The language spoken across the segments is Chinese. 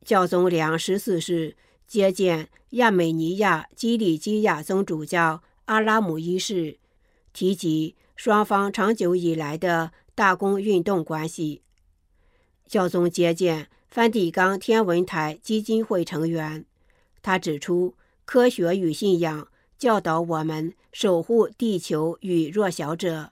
教宗良14世接见亚美尼亚基里基亚宗主教阿拉姆一世，提及双方长久以来的大公运动关系。教宗接见梵蒂冈天文台基金会成员，他指出，科学与信仰教导我们守护地球与弱小者。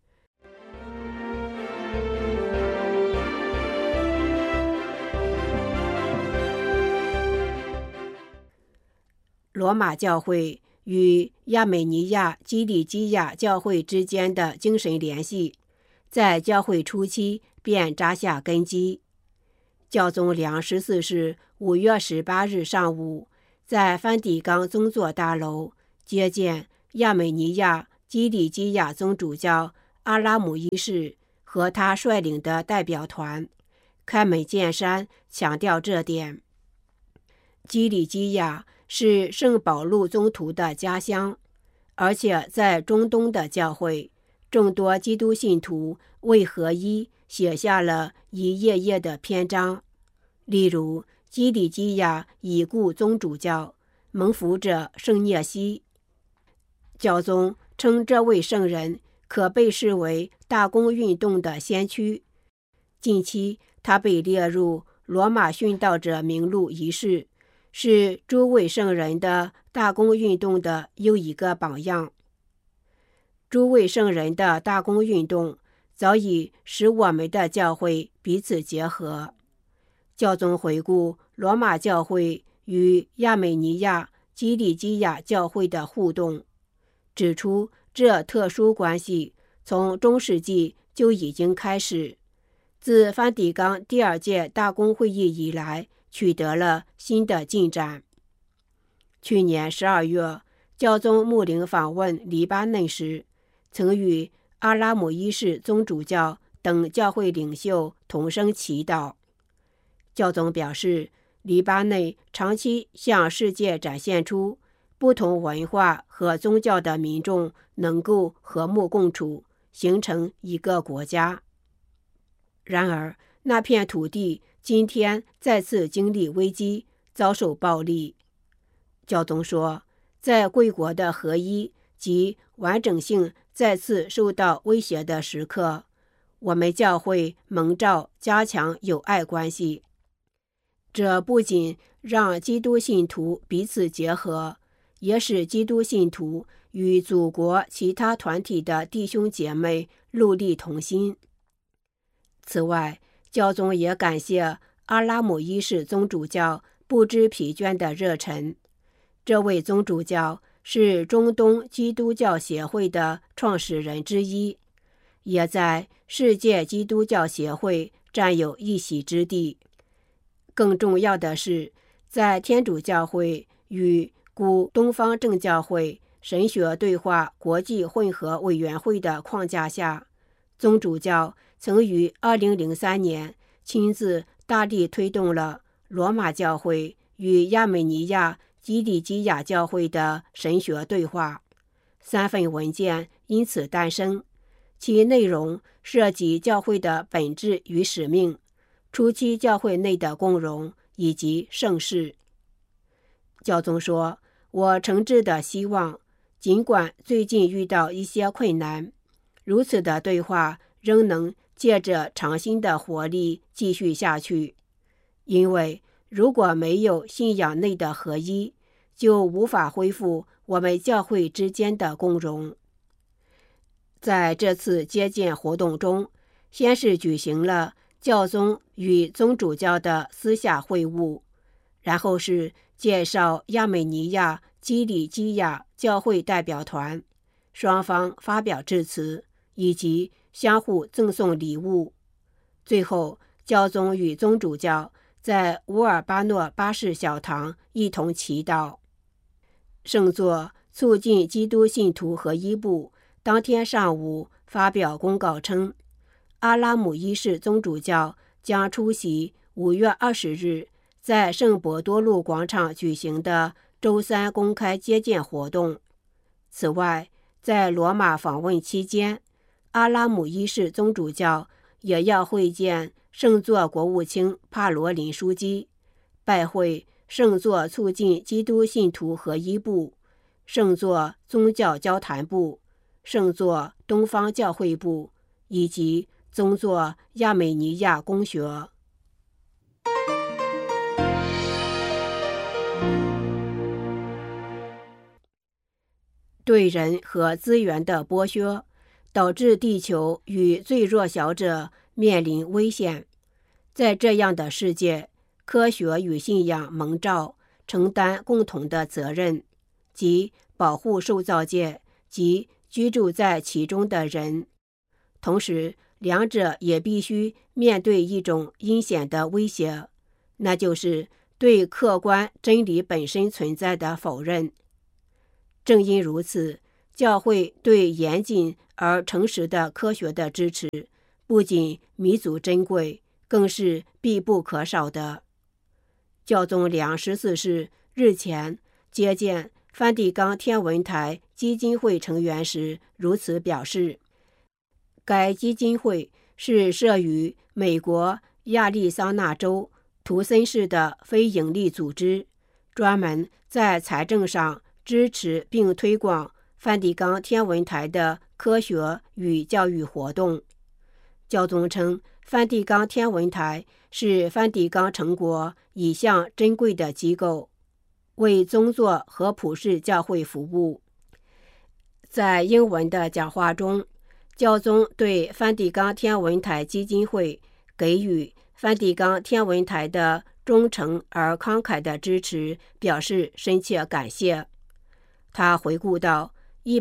罗马教会与亚美尼亚基里基亚教会之间的精神联系，在教会初期便扎下根基。教宗良14世5月18日上午，在梵蒂冈宗座大楼接见亚美尼亚基里基亚宗主教阿拉姆一世和他率领的代表团，开门见山强调这点。基里基亚是圣保禄宗徒的家乡，而且在中东的教会，众多基督信徒为合一写下了一页页的篇章。例如，基里基亚已故宗主教蒙福者圣涅西，教宗称这位圣人可被视为大公运动的先驱。近期，他被列入罗马殉道者名录一事，是诸位圣人的大公运动的又一个榜样。诸位圣人的大公运动早已使我们的教会彼此结合。教宗回顾罗马教会与亚美尼亚基里基亚教会的互动，指出这特殊关系从中世纪就已经开始，自梵蒂冈第2届大公会议以来取得了新的进展。去年12月，教宗穆林访问黎巴嫩时，曾与阿拉姆一世宗主教等教会领袖同声祈祷。教宗表示，黎巴嫩长期向世界展现出不同文化和宗教的民众能够和睦共处，形成一个国家。然而，那片土地今天再次经历危机，遭受暴力。教宗说，在贵国的合一及完整性再次受到威胁的时刻，我们教会蒙召加强友爱关系。这不仅让基督信徒彼此结合，也使基督信徒与祖国其他团体的弟兄姐妹戮力同心。此外，教宗也感谢阿拉姆一世宗主教不知疲倦的热忱。这位宗主教是中东基督教协会的创始人之一，也在世界基督教协会占有一席之地。更重要的是，在天主教会与古东方正教会神学对话国际混合委员会的框架下，宗主教曾于2003年亲自大力推动了罗马教会与亚美尼亚基里基亚教会的神学对话，3份文件因此诞生，其内容涉及教会的本质与使命、初期教会内的共融以及圣事。教宗说，我诚挚地希望，尽管最近遇到一些困难，如此的对话仍能借着长新的活力继续下去，因为如果没有信仰内的合一，就无法恢复我们教会之间的共融。在这次接见活动中，先是举行了教宗与宗主教的私下会晤，然后是介绍亚美尼亚基里基亚教会代表团，双方发表致辞，以及相互赠送礼物。最后，教宗与宗主教在乌尔巴诺巴士小堂一同祈祷。圣座促进基督信徒合一部当天上午发表公告称，阿拉姆一世宗主教将出席5月20日在圣伯多禄广场举行的周3公开接见活动。此外，在罗马访问期间，阿拉姆一世宗主教也要会见圣座国务卿帕罗林枢机， 拜会圣座促进基督信徒合一部、圣座宗教交谈部、圣座东方教会部以及宗座亚美尼亚公学。对人和资源的剥削，导致地球与最弱小者面临危险。在这样的世界，科学与信仰蒙召承担共同的责任，即保护受造界及居住在其中的人。同时，两者也必须面对一种阴险的威胁，那就是对客观真理本身存在的否认。正因如此，教会对严谨而诚实的科学的支持，不仅弥足珍贵，更是必不可少的。教宗良14世日前接见梵蒂冈天文台基金会成员时如此表示，该基金会是设于美国亚利桑那州图森市的非营利组织，专门在财政上支持并推广梵蒂冈天文台的科学与教育活动。教宗称，梵蒂冈天文台是梵蒂冈城国一项珍贵的机构，为宗座和普世教会服务。在英文的讲话中，教宗对梵蒂冈天文台基金会给予梵蒂冈天文台的忠诚而慷慨的支持表示深切感谢。他回顾到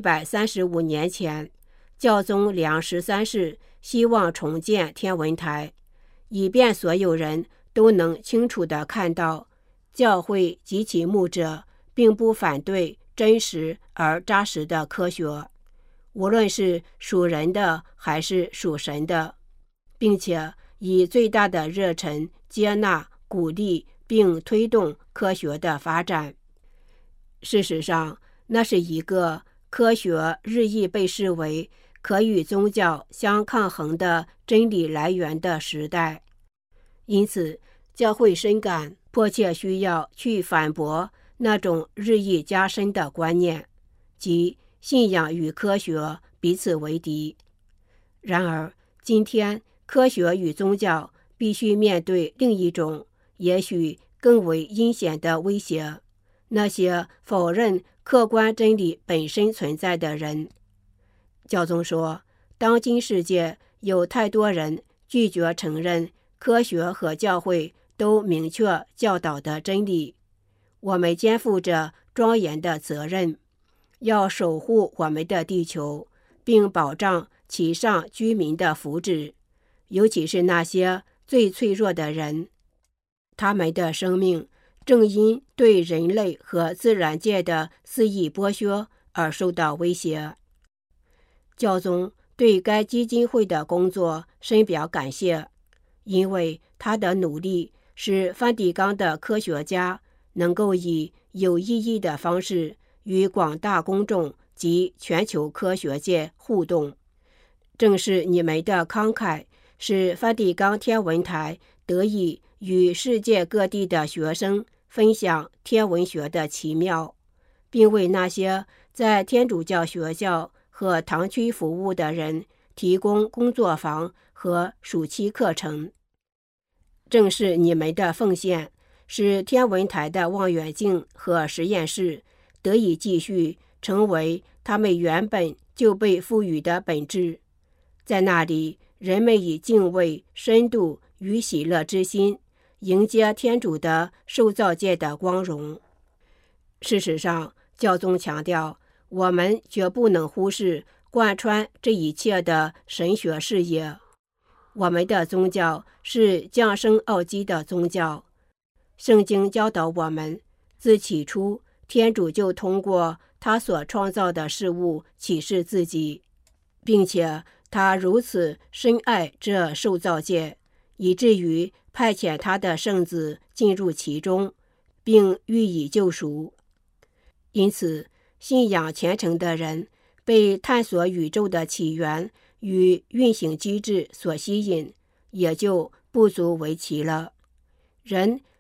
135年前，教宗良13世希望重建天文台，以便所有人都能清楚地看到，教会及其牧者并不反对真实而扎实的科学，无论是属人的还是属神的，并且以最大的热忱接纳、鼓励并推动科学的发展。事实上，那是一个科学日益被视为可与宗教相抗衡的真理来源的时代。因此，教会深感迫切需要去反驳那种日益加深的观念，即信仰与科学彼此为敌。然而，今天科学与宗教必须面对另一种也许更为阴险的威胁，那些否认客观真理本身存在的人。教宗说，当今世界有太多人拒绝承认科学和教会都明确教导的真理。我们肩负着庄严的责任，要守护我们的地球，并保障其上居民的福祉，尤其是那些最脆弱的人。他们的生命正因对人类和自然界的肆意剥削而受到威胁。教宗对该基金会的工作深表感谢，因为他的努力使梵蒂冈的科学家能够以有意义的方式与广大公众及全球科学界互动。正是你们的慷慨，使梵蒂冈天文台得以与世界各地的学生分享天文学的奇妙，并为那些在天主教学校和堂区服务的人提供工作坊和暑期课程。正是你们的奉献，使天文台的望远镜和实验室得以继续成为他们原本就被赋予的本质。在那里，人们以敬畏、深度与喜乐之心迎接天主的受造界的光荣。事实上，教宗强调，我们绝不能忽视贯穿这一切的神学事业。我们的宗教是降生奥基的宗教。圣经教导我们，自起初，天主就通过他所创造的事物启示自己，并且他如此深爱这受造界，以至于派遣他的圣子进入其中，并予以救赎。因此，信仰虔诚的人被探索宇宙的起源与运行机制所吸引，也就不足为奇了。人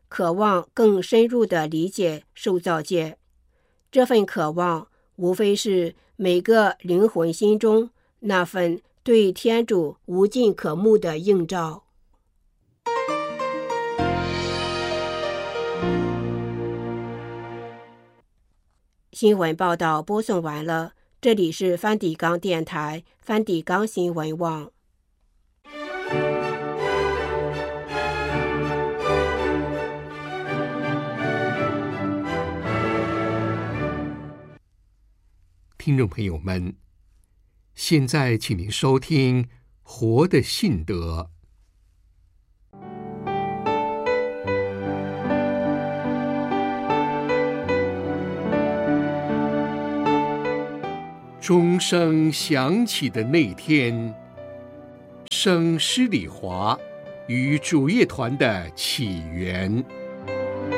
渴望更深入地理解受造界。这份渴望无非是每个灵魂心中那份对天主无尽渴慕的映照。新闻报道播送完了，这里是梵蒂冈电台梵蒂冈新闻网。 听众朋友们，现在请您收听《活的信德》。钟声响起的那天，圣施礼华与主业团的起源。